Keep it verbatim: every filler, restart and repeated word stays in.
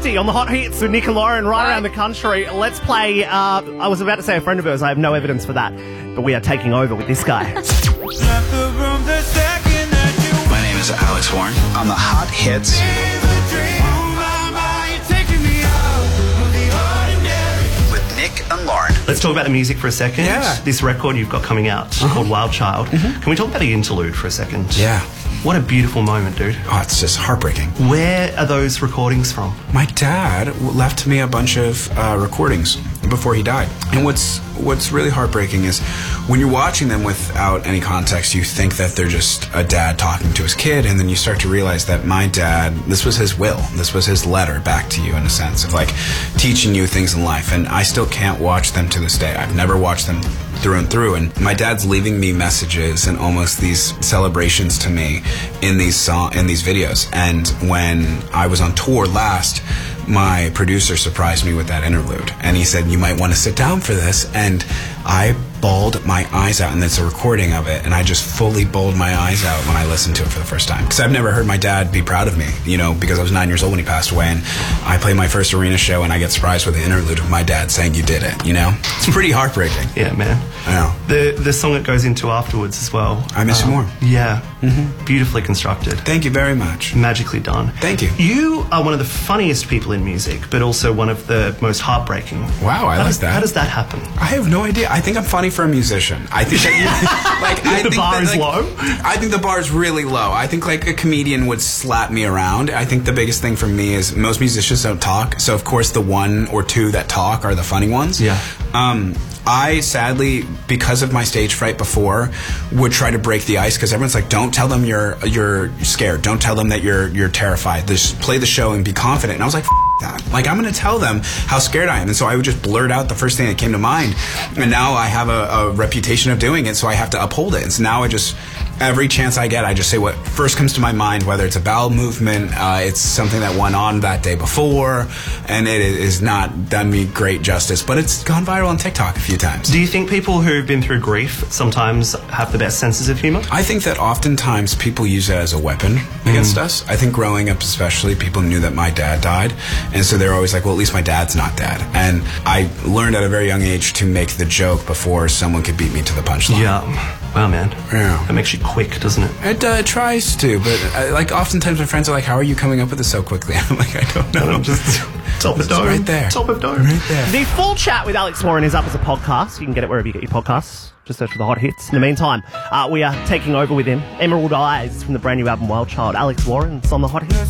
fifty on the Hot Hits with Nick and Lauren right around the country. Let's play, uh, I was about to say a friend of hers. I have no evidence for that. But we are taking over with this guy. My name is Alex Warren. On the Hot Hits. With Nick and Lauren. Let's talk about the music for a second. Yeah. This record you've got coming out uh-huh. called Wild Child. Mm-hmm. Can we talk about the interlude for a second? Yeah. What a beautiful moment, dude. Oh, it's just heartbreaking. Where are those recordings from? My dad left me a bunch of uh, recordings before he died. And what's what's really heartbreaking is when you're watching them without any context, you think that they're just a dad talking to his kid, and then you start to realize that my dad, this was his will. This was his letter back to you in a sense of like teaching you things in life. And I still can't watch them to this day. I've never watched them through and through, and my dad's leaving me messages and almost these celebrations to me in these song in these videos. And when I was on tour last, my producer surprised me with that interlude, and he said, you might want to sit down for this. And I bawled my eyes out, and it's a recording of it, and I just fully bawled my eyes out when I listened to it for the first time, because I've never heard my dad be proud of me, you know, because I was nine years old when he passed away, and I play my first arena show and I get surprised with the interlude of my dad saying you did it, you know. It's pretty heartbreaking. Yeah, man. I know. The the song it goes into afterwards as well. I Miss um, You More. Yeah. Mm-hmm. Beautifully constructed. Thank you very much. Magically done. Thank you. You are one of the funniest people in music, but also one of the most heartbreaking. Wow, I how like does, that. How does that happen? I have no idea. I think I'm funny for a musician. I think that you, like I the think bar that, is like, low. I think the bar is really low. I think like a comedian would slap me around. I think the biggest thing for me is most musicians don't talk. So of course the one or two that talk are the funny ones. Yeah. Um, I sadly, because of my stage fright before, would try to break the ice, because everyone's like, "Don't tell them you're you're scared. Don't tell them that you're you're terrified. Just play the show and be confident." And I was like, F that. Like, I'm going to tell them how scared I am. And so I would just blurt out the first thing that came to mind. And now I have a, a reputation of doing it, so I have to uphold it. And so now I just, every chance I get, I just say what first comes to my mind, whether it's a bowel movement, uh, it's something that went on that day before, and it is not done me great justice. But it's gone viral on TikTok a few times. Do you think people who've been through grief sometimes have the best senses of humor? I think that oftentimes people use it as a weapon against mm. us. I think growing up especially, people knew that my dad died, and so they're always like, well, at least my dad's not dead. And I learned at a very young age to make the joke before someone could beat me to the punchline. Yeah. Wow, man. Yeah. That makes you quick, doesn't it? It uh, tries to, but uh, like oftentimes my friends are like, how are you coming up with this so quickly? I'm like, I don't know. I'm just top of dome. Right there. Top of dome. Right there. The full chat with Alex Warren is up as a podcast. You can get it wherever you get your podcasts. Just search for the Hot Hits. In the meantime, uh, we are taking over with him. Emerald Eyes from the brand new album Wild Child. Alex Warren's on the Hot Hits.